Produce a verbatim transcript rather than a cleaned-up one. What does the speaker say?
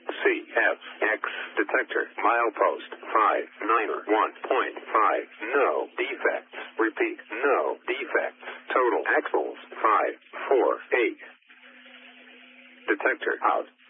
C F X detector milepost five nine one point five. No defects. Repeat, no defects. Total axles five four eight. Detector out.